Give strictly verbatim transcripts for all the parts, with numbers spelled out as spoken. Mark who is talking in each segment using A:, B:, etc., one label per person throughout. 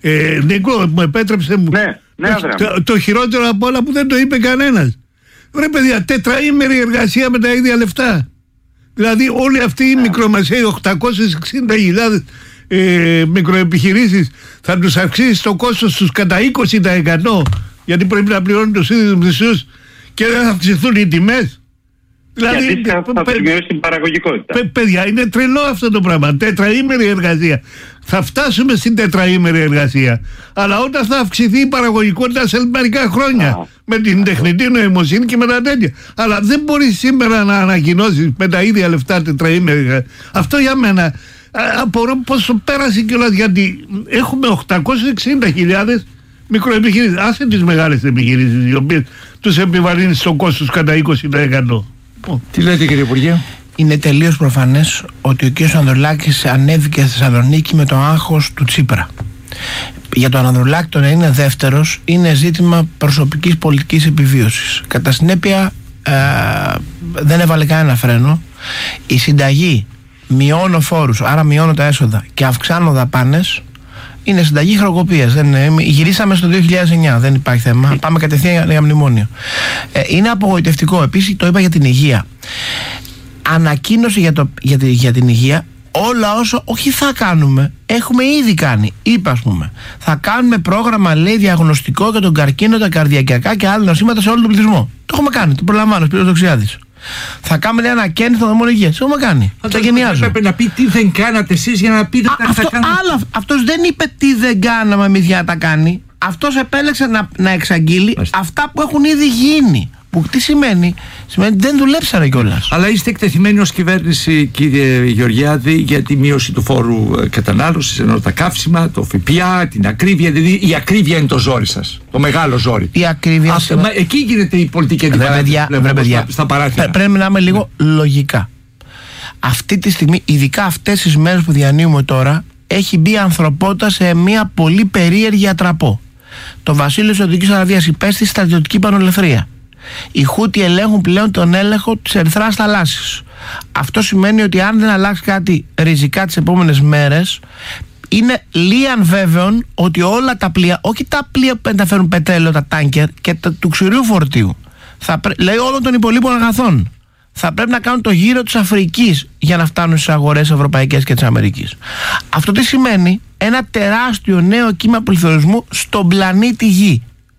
A: Ε, Νίκο, μου επέτρεψε μου.
B: Ναι, ναι,
A: το, το χειρότερο από όλα που δεν το είπε κανένας. Ρε παιδιά, τετραήμερη εργασία με τα ίδια λεφτά. Δηλαδή όλοι αυτοί οι μικρομεσαίοι οκτακόσιες εξήντα χιλιάδες ε, μικροεπιχειρήσεις θα τους αυξήσει το κόστος τους κατά είκοσι τοις εκατό, γιατί πρέπει να πληρώνουν τους ίδιους μισθούς και δεν θα αυξηθούν οι τιμές.
B: Δηλαδή, γιατί θα, θα παι, μειώσει την παραγωγικότητα.
A: Παι, παιδιά, είναι τρελό αυτό το πράγμα. Τετραήμερη εργασία. Θα φτάσουμε στην τετραήμερη εργασία. Αλλά όταν θα αυξηθεί η παραγωγικότητα σε μερικά χρόνια, Α, με την α, τεχνητή νοημοσύνη και με τα τέτοια. Αλλά δεν μπορεί σήμερα να ανακοινώσει με τα ίδια λεφτά τετραήμερη εργασία. Αυτό για μένα απορώ πόσο πέρασε κιόλας, γιατί έχουμε οκτακόσιες εξήντα χιλιάδες μικροεπιχειρήσεις. Άσε τις μεγάλες επιχειρήσεις, οι οποίες τους επιβαρύνει στο κόστος κατά είκοσι τοις εκατό.
C: Τι λέτε, κύριε Υπουργέ?
D: Είναι τελείως προφανές ότι ο κ. Ανδρουλάκης ανέβηκε στη Θεσσαλονίκη με το άγχος του Τσίπρα. Για τον Ανδρουλάκη το να είναι δεύτερος είναι ζήτημα προσωπικής πολιτικής επιβίωσης. Κατά συνέπεια ε, δεν έβαλε κανένα φρένο. Η συνταγή μειώνω φόρους, άρα μειώνω τα έσοδα και αυξάνω δαπάνες, είναι συνταγή χρεοκοπίας. Γυρίσαμε στο δύο χιλιάδες εννιά, δεν υπάρχει θέμα. Πάμε κατευθείαν για μνημόνιο. Ε, είναι απογοητευτικό. Επίσης, το είπα για την υγεία. Ανακοίνωση για, το, για, τη, για την υγεία, όλα όσα όχι θα κάνουμε, έχουμε ήδη κάνει. Είπα, ας πούμε, θα κάνουμε πρόγραμμα, λέει, διαγνωστικό για τον καρκίνο, τα καρδιακιακά και άλλα νοσήματα σε όλο τον πληθυσμό. Το έχουμε κάνει, το προλαμβάνω, Σπύρος Δοξιάδης. Θα κάνουμε ένα κέντρο στο δομών υγείας. Το έχουμε κάνει. Το γενιάζω.
C: Πρέπει να πει τι δεν κάνατε εσείς για να πείτε τι θα κάνετε.
D: Αυτός δεν είπε τι δεν κάναμε εμείς για να τα κάνει. Αυτός επέλεξε να, να εξαγγείλει Άστε. αυτά που έχουν ήδη γίνει. Που τι σημαίνει? Σημαίνει ότι δεν δουλέψανε κιόλας.
C: Αλλά είστε εκτεθειμένοι ως κυβέρνηση, κύριε Γεωργιάδη, για τη μείωση του φόρου κατανάλωσης, ενώ τα καύσιμα, το ΦΠΑ, την ακρίβεια. Δηλαδή η ακρίβεια είναι το ζόρι σας. Το μεγάλο ζόρι.
D: Η ακρίβεια.
C: Αυτή, μα, εκεί γίνεται η πολιτική αντιπαράθεση στα παράθυρα.
D: Πρέπει να είμαι λίγο λογικά. Αυτή τη στιγμή, ειδικά αυτές τις μέρες που διανύουμε τώρα, έχει μπει η ανθρωπότητα σε μια πολύ περίεργη ατραπό. Το βασίλειο της Σαουδικής Αραβίας υπέστη στρατιωτική πανολευθερία. Οι Χούτι ελέγχουν πλέον τον έλεγχο της Ερυθράς θαλάσσης. Αυτό σημαίνει ότι αν δεν αλλάξει κάτι ριζικά τις επόμενες μέρες, είναι λίαν βέβαιον ότι όλα τα πλοία, όχι τα πλοία που μεταφέρουν πετρέλαιο, τα τάνκερ και τα, του ξηρού φορτίου, θα πρέ, λέει όλων των υπολείπων αγαθών, θα πρέπει να κάνουν το γύρο της Αφρικής για να φτάνουν στις αγορές ευρωπαϊκές και της Αμερικής. Αυτό τι σημαίνει? Ένα τεράστιο νέο κύμα πληθωρισμού στον πλανήτη Γη.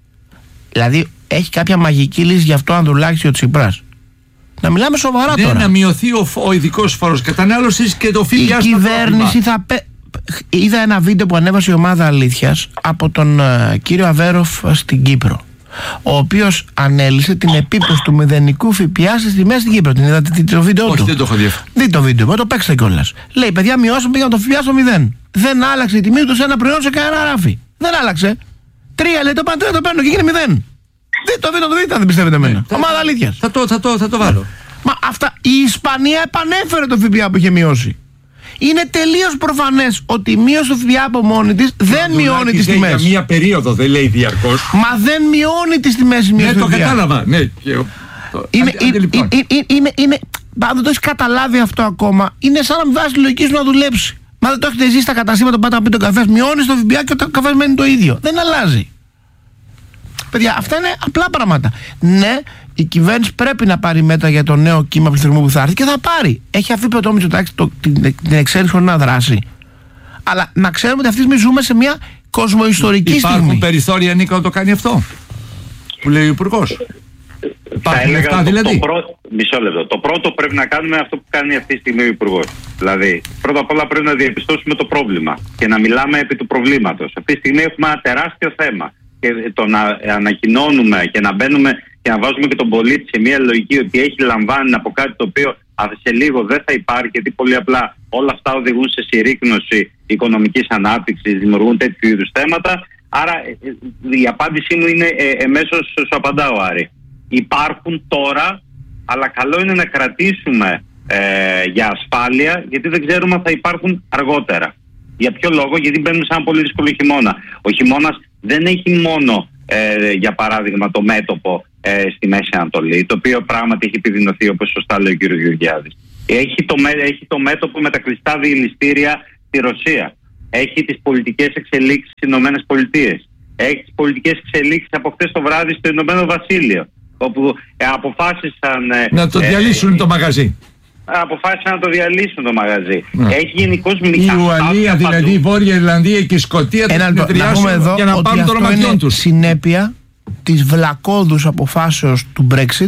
D: Δηλαδή έχει κάποια μαγική λύση γι' αυτό ο Ανδρουλάκης και ο Τσίπρας? Να μιλάμε σοβαρά
C: ναι,
D: τώρα.
C: Να μειωθεί ο, ο ειδικός φόρος κατανάλωσης και το ΦΠΑ.
D: Η κυβέρνηση θα πέ... Είδα ένα βίντεο που ανέβασε η ομάδα Αλήθειας από τον uh, κύριο Αβέροφ στην Κύπρο, ο οποίος ανέλησε την επίπτωση του μηδενικού ΦΠΑ στις τιμές στην Κύπρο. Την είδατε το βίντεο?
C: Όχι,
D: του?
C: δεν το έχω δει.
D: Δείτε το βίντεο, μα το παίξτε κιόλας. Λέει, παιδιά, μειώσαμε, πήγαμε το ΦΠΑ στο μηδέν. Δεν άλλαξε η τιμή του σε ένα προϊόν σε κανένα ράφι. Δεν άλλαξε. Τρία λέει, το πάνε, τρία το παίρνω και γίνει μηδέν. Δείτε το βίντεο, το δείτε αν δεν πιστεύετε εμένα. Ναι, ομάδα Αλήθειας.
C: Θα το, θα το, θα το βάλω.
D: Μα αυτά, η Ισπανία επανέφερε το ΦΠΑ που είχε μειώσει. Είναι τελείως προφανές ότι η μείωση του ΦΠΑ από μόνη της δεν μειώνει τις τιμές.
C: Για μία περίοδο δεν λέει διαρκώς.
D: Μα δεν μειώνει τις τιμές η μείωση
C: ναι,
D: του ΦΠΑ.
C: Ναι, το κατάλαβα. Ναι. Είναι,
D: είναι, είναι, είναι, είναι, δεν το έχεις καταλάβει αυτό ακόμα. Είναι σαν να μην βάζει τη λογική σου να δουλέψει. Μα δεν το έχετε ζήσει στα καταστήματα, πάτε να πείτε το καφέ, μειώνει το ΦΠΑ και ο καφές μένει το ίδιο. Δεν αλλάζει. Παιδιά, αυτά είναι απλά πράγματα. Ναι, η κυβέρνηση πρέπει να πάρει μέτρα για το νέο κύμα πληθωρισμού που θα έρθει και θα πάρει. Έχει αφήσει το Μητσοτάκη την, την εξέλιξη χωρίς να δράσει. Αλλά να ξέρουμε ότι αυτή τη στιγμή ζούμε σε μια κοσμοϊστορική
C: Υπάρχουν
D: στιγμή.
C: Υπάρχουν περιθώρια, Νίκο, να το κάνει αυτό που λέει ο Υπουργός?
B: Θα έλεγα το, δηλαδή. το πρώτο, μισό λεπτό. Το πρώτο πρέπει να κάνουμε αυτό που κάνει αυτή τη στιγμή ο Υπουργός. Δηλαδή, πρώτα απ' όλα πρέπει να διαπιστώσουμε το πρόβλημα και να μιλάμε επί του προβλήματος. Αυτή τη στιγμή έχουμε ένα τεράστιο θέμα. Και το να ανακοινώνουμε και να μπαίνουμε και να βάζουμε και τον πολίτη σε μια λογική ότι έχει λαμβάνει από κάτι το οποίο σε λίγο δεν θα υπάρχει, γιατί πολύ απλά όλα αυτά οδηγούν σε συρρίκνωση οικονομικής ανάπτυξης, δημιουργούν τέτοιου είδους θέματα. Άρα η απάντησή μου είναι ε, εμέσως σου απαντάω, Άρη. Υπάρχουν τώρα, αλλά καλό είναι να κρατήσουμε ε, για ασφάλεια, γιατί δεν ξέρουμε αν θα υπάρχουν αργότερα. Για ποιο λόγο? Γιατί μπαίνουμε σε ένα πολύ δύσκολο χειμώνα. Ο χειμώνας δεν έχει μόνο, ε, για παράδειγμα, το μέτωπο ε, στη Μέση Ανατολή, το οποίο πράγματι έχει επιδεινωθεί, όπως σωστά λέει ο κ. Γεωργιάδης. Έχει το, έχει το μέτωπο με τα κλειστά διελιστήρια στη Ρωσία. έχει τις πολιτικές εξελίξεις στις Ηνωμένες Πολιτείες. Έχει τις πολιτικές εξελίξεις από χτες το βράδυ στο Ηνωμένο Βασίλειο, όπου ε, αποφάσισαν... Ε,
C: να το διαλύσουν ε, το μαγαζί.
B: Αποφάσισαν να το διαλύσουν το μαγαζί.
C: Ναι.
B: Έχει γενικώς
C: η Ουαλία, δηλαδή η Βόρεια Ιρλανδία και η Σκωτία θα συνεδριάσουν για να πάρουν το ρομαντιόν τους.
D: Συνέπεια της βλακώδους αποφάσεως του Brexit.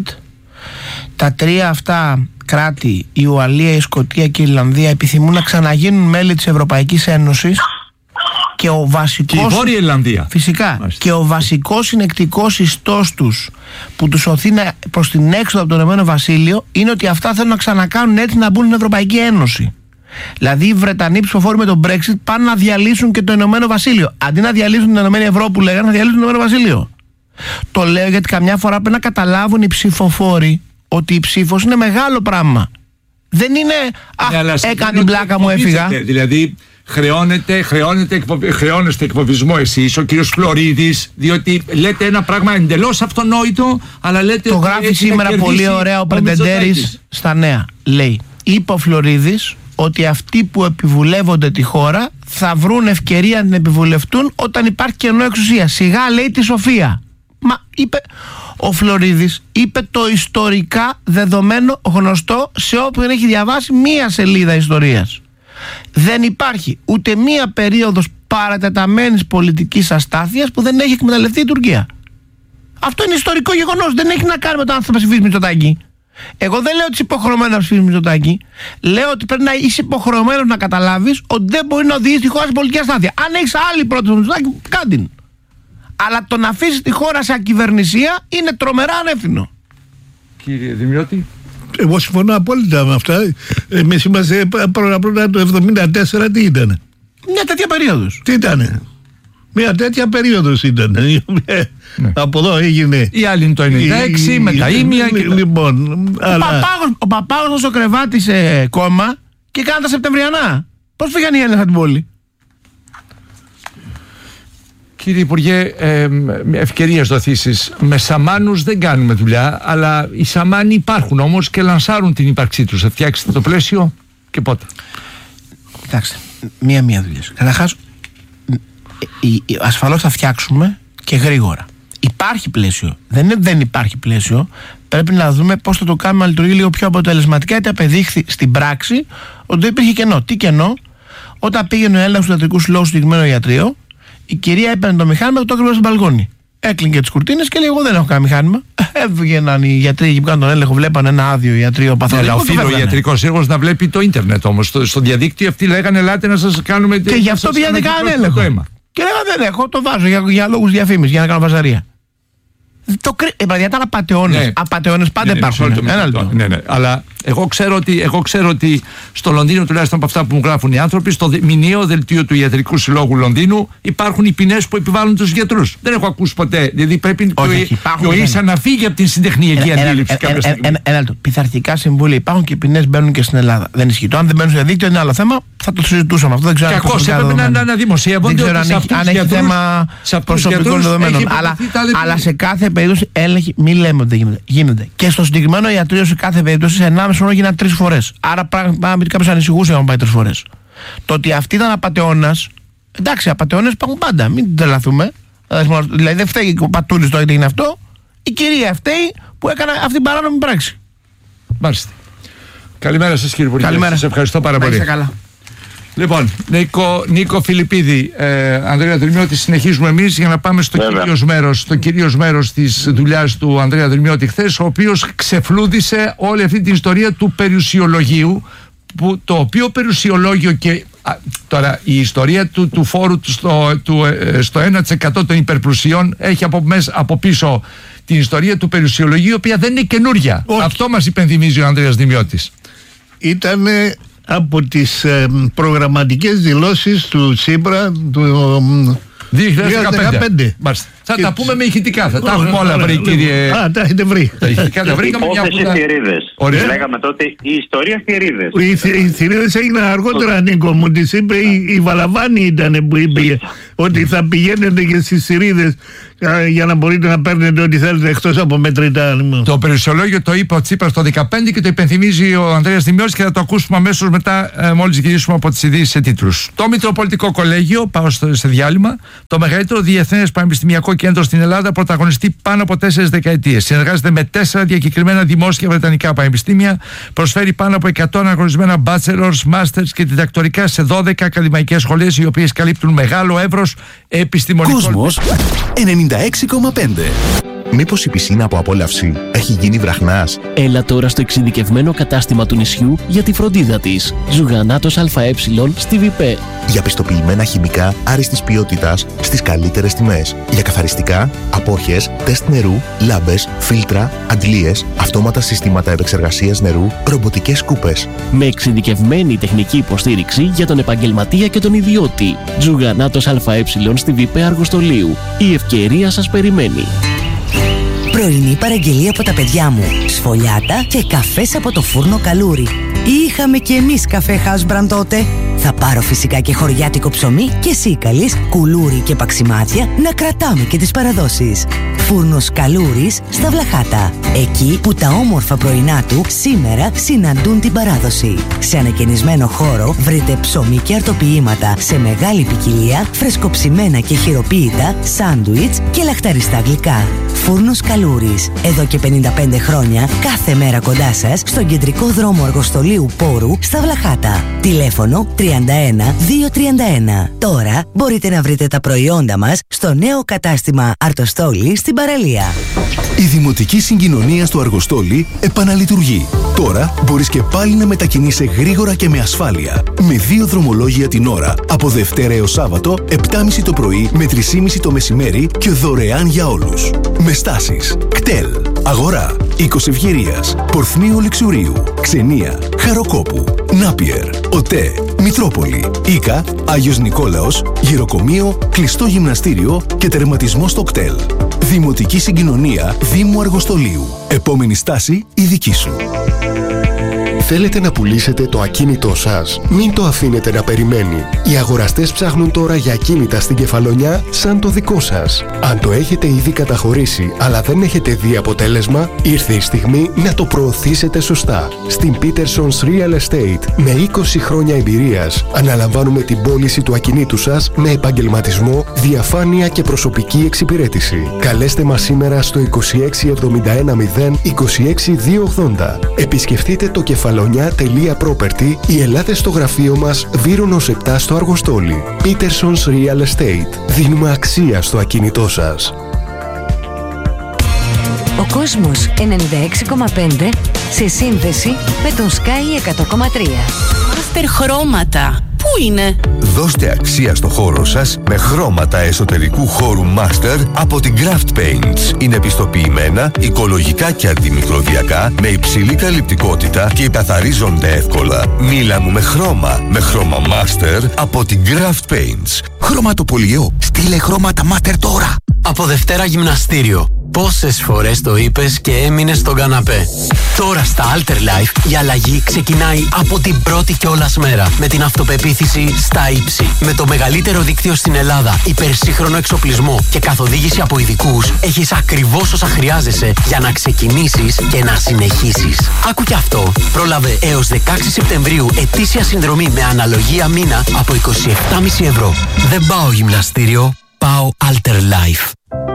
D: Τα τρία αυτά κράτη, η Ουαλία, η Σκωτία και η Ιρλανδία, επιθυμούν να ξαναγίνουν μέλη της Ευρωπαϊκής Ένωσης. Και ο βασικός,
C: και η Βόρεια Ιρλανδία.
D: Φυσικά. Μάλιστα. Και ο βασικός συνεκτικός ιστός τους που τους οθεί προς την έξοδο από το Ηνωμένο Βασίλειο είναι ότι αυτά θέλουν να ξανακάνουν έτσι να μπουν στην Ευρωπαϊκή Ένωση. Δηλαδή οι Βρετανοί ψηφοφόροι με τον Brexit πάνε να διαλύσουν και το Ηνωμένο Βασίλειο. Αντί να διαλύσουν την Ηνωμένη Ευρώπη που λέγανε, να διαλύσουν το Ηνωμένο Βασίλειο. Το λέω γιατί καμιά φορά πρέπει να καταλάβουν οι ψηφοφόροι ότι η ψήφος είναι μεγάλο πράγμα. Δεν είναι «Α, ναι, έκανε την πλάκα μου, έφυγα».
C: Δηλαδή χρεώνεται, χρεώνεται, χρεώνεστε εκφοβισμό εσείς, ο κύριος Φλωρίδης, διότι λέτε ένα πράγμα εντελώς αυτονόητο, αλλά λέτε...
D: Το γράφει σήμερα πολύ ωραία ο Πρεντεντέρης στα Νέα. Λέει, είπε ο Φλωρίδης ότι αυτοί που επιβουλεύονται τη χώρα θα βρουν ευκαιρία να την επιβουλευτούν όταν υπάρχει κενό εξουσία. Σιγά λέει τη σοφία. Μα είπε... Ο Φλωρίδης είπε το ιστορικά δεδομένο γνωστό σε όποιον έχει διαβάσει μία σελίδα ιστορίας. Δεν υπάρχει ούτε μία περίοδος παρατεταμένης πολιτικής αστάθειας που δεν έχει εκμεταλλευτεί η Τουρκία. Αυτό είναι ιστορικό γεγονός. Δεν έχει να κάνει με το αν θα ψηφίσει Μητσοτάκη. Εγώ δεν λέω ότι είσαι υποχρεωμένο να ψηφίσει Μητσοτάκη. Λέω ότι πρέπει να είσαι υποχρεωμένο να καταλάβεις ότι δεν μπορεί να οδηγήσει τη χώρα σε πολιτική αστάθεια. Αν έχεις άλλη πρόταση με Μητσοτάκη, κάντε την. Αλλά το να αφήσει τη χώρα σε ακυβερνησία είναι τρομερά ανεύθυνο.
C: Κύριε Δημιώτη.
A: Εγώ συμφωνώ απόλυτα με αυτά. Εμείς είμαστε πρώτα πρώτα το εβδομήντα τέσσερα, τι ήταν?
D: Μια τέτοια περίοδος.
A: Τι ήταν? Μια τέτοια περίοδος ήταν. Ναι. Από εδώ έγινε.
C: Η άλλη είναι το ενενήντα έξι η, με τα ίμια. Και...
A: Λοιπόν,
D: ο, αλλά... Παπάγος, ο Παπάγος στο κρεβάτι σε κόμμα και κάνει τα Σεπτεμβριανά. Πώς φύγανε οι Έλληνες από την πόλη?
C: Κύριε Υπουργέ, ε, ευκαιρίες δοθήσεις. Με σαμάνους δεν κάνουμε δουλειά, αλλά οι σαμάνοι υπάρχουν όμως και λανσάρουν την ύπαρξή τους. Θα φτιάξετε το πλαίσιο και πότε?
D: Κοιτάξτε, μία-μία δουλειές. Καταρχάς, ασφαλώς θα φτιάξουμε και γρήγορα. Υπάρχει πλαίσιο. Δεν είναι δεν υπάρχει πλαίσιο. Πρέπει να δούμε πώς θα το κάνουμε να λειτουργεί λίγο πιο αποτελεσματικά, γιατί απεδείχθη στην πράξη ότι δεν υπήρχε κενό. Τι κενό? Όταν πήγαινε ο έλεγχος του ιατρικού συλλόγου στο συγκεκριμένο ιατρείο, η κυρία έπαιρνε το μηχάνημα και το έκρυβε στο μπαλκόνι. Έκλεινε τις κουρτίνες και λέει: εγώ δεν έχω κανένα μηχάνημα. Έβγαιναν οι γιατροί που κάνουν τον έλεγχο, βλέπαν ένα άδειο ιατρείο παθολογικό.
C: Αλλά οφείλει ο ιατρικός έργος να βλέπει το ίντερνετ όμως. Στο, στο διαδίκτυο αυτοί λέγανε: ελάτε να σας κάνουμε.
D: Και γι' αυτό πήγαινε κανένα έλεγχο. Και λέγανε: δεν έχω, το βάζω για, για λόγους διαφήμισης, για να κάνω βαζαρία. Το κρύ... ε, παιδιά, ήταν απατεώνες. Ναι. Απατεώνες πάντα ναι, υπάρχουν. Ναι, ναι, ναι,
C: ναι, ναι. Αλλά εγώ ξέρω, ότι, εγώ ξέρω ότι στο Λονδίνο, τουλάχιστον από αυτά που μου γράφουν οι άνθρωποι, στο μηνιαίο δελτίο του Ιατρικού Συλλόγου Λονδίνου υπάρχουν οι ποινές που επιβάλλουν τους γιατρούς. Δεν έχω ακούσει ποτέ. Δηλαδή πρέπει και ο ίσα να φύγει από την συντεχνιακή αντίληψη κάποια στιγμή.
D: Ένα λεπτό. Πειθαρχικά συμβούλια υπάρχουν και οι ποινές μπαίνουν και στην Ελλάδα. Δεν ισχύει. Το αν δεν μπαίνουν στο διαδίκτυο είναι άλλο θέμα. Θα το συζητούσαμε αυτό. Δεν ξέρω αν
C: Κακώς έπρεπε να αναδημοσιεύονται.
D: Δεν ξέρω αν έχει θέμα προσωπικών δεδομένων. Αλλά σε κάθε περίπτωση έλεγχοι, μην λέμε ότι δεν γίνονται. Γίνονται. Και στο συγκεκριμένο ιατρείο σε κάθε περίπτωση σε ενάμιση χρόνο γίνανε τρεις φορές. Άρα πράγματι κάποιος ανησυχούσε να πάει τρεις φορές. Το ότι αυτή ήταν απατεώνας, εντάξει, απατεώνες υπάρχουν πάντα. Μην τρελαθούμε. Δηλαδή δεν φταίει ο Πατούλης το έγινε αυτό. Η κυρία φταίει που έκανε αυτή την παράνομη πράξη.
C: Μάλιστα. Καλημέρα σας κύριε Υπουργέ.
D: Καλημέρα.
C: Σας ευχαριστώ πάρα πολύ.
D: Καλά.
C: Λοιπόν, Νίκο, Νίκο Φιλιππίδη, ε, Ανδρέα Δρυμιώτη, συνεχίζουμε εμείς για να πάμε στο κυρίως μέρος, στο κυρίως μέρος της δουλειάς του Ανδρέα Δρυμιώτη χθες, ο οποίος ξεφλούδισε όλη αυτή την ιστορία του περιουσιολογίου, που, το οποίο περιουσιολόγιο και α, τώρα η ιστορία του, του φόρου του στο, του, ε, στο ένα τοις εκατό των υπερπλουσιών έχει από, μέσα, από πίσω την ιστορία του περιουσιολογίου, η οποία δεν είναι καινούρια. Όχι. Αυτό μας υπενθυμίζει ο Ανδρέας Δρυμιώτης.
A: Ήτανε από τις ε, προγραμματικές δηλώσεις του Τσίπρα του
C: δύο χιλιάδες δεκαπέντε. Θα και τα πούμε με ηχητικά, θα τα έχουμε όλα βρει κύριε.
A: Α, τα έχετε βρει.
C: Τα ηχητικά τα βρήκαμε.
B: Υπόθεση θηρίδες. Λέγαμε τότε η ιστορία θηρίδες.
A: Οι θηρίδες έγιναν αργότερα, Νίκο μου, τις είπε η Βαλαβάνη ήταν που είπε ότι θα πηγαίνετε και στις σειρίδες για να μπορείτε να παίρνετε ό,τι θέλετε εκτός από μετρητά.
C: Το περιουσιολόγιο το είπε ο Τσίπρας το δεκαπέντε και το υπενθυμίζει ο Ανδρέας Δημιώτης και θα το ακούσουμε αμέσως μετά, ε, μόλις γυρίσουμε από τις ειδήσεις σε τίτλους. Το Μητροπολιτικό Κολέγιο, πάω στο, σε διάλειμμα, το μεγαλύτερο διεθνές πανεπιστημιακό κέντρο στην Ελλάδα, πρωταγωνιστεί πάνω από τέσσερις δεκαετίες. Συνεργάζεται με τέσσερα διακεκριμένα δημόσια βρετανικά πανεπιστήμια, προσφέρει πάνω από εκατό αναγνωρισμένα bachelors, masters και διδακτορικά σε δώδεκα ακαδημαϊκές σχολές, οι οποίες καλύπτουν μεγάλο εύρος επιστημονικών.
E: Κόσμος ενενήντα έξι κόμμα πέντε. Μήπως η πισίνα από απόλαυση έχει γίνει βραχνάς?
F: Έλα τώρα στο εξειδικευμένο κατάστημα του νησιού για τη φροντίδα της. Ζουγανάτος ΑΕ στη ΒΙΠΕ.
E: Για πιστοποιημένα χημικά άριστης ποιότητας στις καλύτερες τιμές. Για καθαριστικά, απόρχες, τεστ νερού, λάμπες, φίλτρα, αντλίες, αυτόματα συστήματα επεξεργασίας νερού, ρομποτικές σκούπες.
F: Με εξειδικευμένη τεχνική υποστήριξη για τον επαγγελματία και τον ιδιώτη. Ζουγανάτος ΑΕ στη ΒΙΠΕ Αργοστολίου. Η ευκαιρία σας περιμένει.
G: Πρωινή παραγγελία από τα παιδιά μου. Σφολιάτα και καφές από το φούρνο Καλούρι. Είχαμε και εμείς καφέ House Brand τότε. Θα πάρω φυσικά και χωριάτικο ψωμί και σίκαλης, κουλούρι και παξιμάδια να κρατάμε και τις παραδόσεις. Φούρνος Καλούρης στα Βλαχάτα. Εκεί που τα όμορφα πρωινά του σήμερα συναντούν την παράδοση. Σε ανακαινισμένο χώρο βρείτε ψωμί και αρτοποιήματα σε μεγάλη ποικιλία, φρεσκοψημένα και χειροποίητα, σάντουιτς και λαχταριστά γλυκά. Φούρνος Καλούρης. Εδώ και πενήντα πέντε χρόνια, κάθε μέρα κοντά σας, στον κεντρικό δρόμο Αργοστολίου Πόρου στα Βλαχάτα. Τηλέφωνο τριάντα ένα διακόσια τριάντα ένα. Τώρα μπορείτε να βρείτε τα προϊόντα μας στο νέο κατάστημα Αρτοστόλη στην παραλία.
E: Η Δημοτική Συγκοινωνία στο Αργοστόλι επαναλειτουργεί. Τώρα μπορείς και πάλι να μετακινείσαι γρήγορα και με ασφάλεια. Με δύο δρομολόγια την ώρα. Από Δευτέρα έως Σάββατο, επτά και μισή το πρωί με τρεις και μισή το μεσημέρι και δωρεάν για όλους. Με στάσεις κτέλ, Αγορά, Οίκος Ευγερίας, Πορθμίου Λεξουρίου, Ξενία, Χαροκόπου, Νάπιερ, ΟΤΕ, Μητρόπολη, Ίκα, Άγιος Νικόλαος, Γυροκομείο, κλειστό γυμναστήριο και τερματισμό στο κτέλ. Δημοτική Συγκοινωνία Δήμου Αργοστολίου. Επόμενη στάση η δική σου.
H: Θέλετε να πουλήσετε το ακίνητό σας? Μην το αφήνετε να περιμένει. Οι αγοραστές ψάχνουν τώρα για ακίνητα στην Κεφαλονιά σαν το δικό σας. Αν το έχετε ήδη καταχωρήσει αλλά δεν έχετε δει αποτέλεσμα, ήρθε η στιγμή να το προωθήσετε σωστά. Στην Peterson's Real Estate, με είκοσι χρόνια εμπειρίας, αναλαμβάνουμε την πώληση του ακινήτου σας με επαγγελματισμό, διαφάνεια και προσωπική εξυπηρέτηση. Καλέστε μας σήμερα στο είκοσι έξι εβδομήντα ένα μηδέν είκοσι έξι διακόσια ογδόντα. Επισκεφτείτε το κεφαλονιά.property ή ελάτε στο γραφείο μας Βύρονος επτά στο Αργοστόλι. Peterson's Real Estate. Δίνουμε αξία στο ακίνητό σας.
I: Ο Κόσμος ενενήντα έξι κόμμα πέντε σε σύνδεση με τον Sky εκατό κόμμα τρία.
J: Master χρώματα. Πού είναι?
K: Δώστε αξία στο χώρο σας με χρώματα εσωτερικού χώρου Master από την Craft Paints. Είναι πιστοποιημένα, οικολογικά και αντιμικροβιακά, με υψηλή καλυπτικότητα και καθαρίζονται εύκολα. Μίλα μου με χρώμα, με χρώμα Master από την Craft Paints.
E: Χρωματοπολιό, στείλε χρώματα Master τώρα.
L: Από Δευτέρα γυμναστήριο. Πόσες φορές το είπες και έμεινες στον καναπέ? Τώρα στα Alter Life η αλλαγή ξεκινάει από την πρώτη κιόλας μέρα. Με την αυτοπεποίθηση στα ύψη. Με το μεγαλύτερο δίκτυο στην Ελλάδα, υπερσύγχρονο εξοπλισμό και καθοδήγηση από ειδικούς, έχεις ακριβώς όσα χρειάζεσαι για να ξεκινήσεις και να συνεχίσεις. Άκου κι αυτό. Πρόλαβε έως δεκαέξι Σεπτεμβρίου ετήσια συνδρομή με αναλογία μήνα από είκοσι επτά κόμμα πέντε ευρώ. Δεν πάω γυμναστήριο, πάω Alter Life.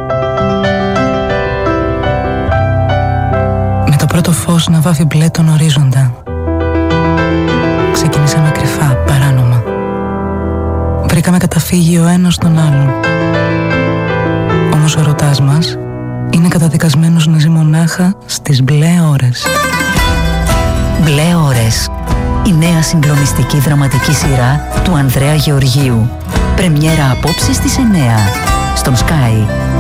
M: Με το πρώτο φως να βάφει μπλε τον ορίζοντα, ξεκινήσαμε κρυφά, παράνομα. Βρήκαμε καταφύγει ο ένας τον άλλον. Όμως ο ερωτάς μας είναι καταδικασμένος να ζει μονάχα στις μπλε ώρες.
I: Μπλε ώρες. Η νέα συγκλονιστική δραματική σειρά του Ανδρέα Γεωργίου. Πρεμιέρα απόψε στις εννιά. Στον Sky.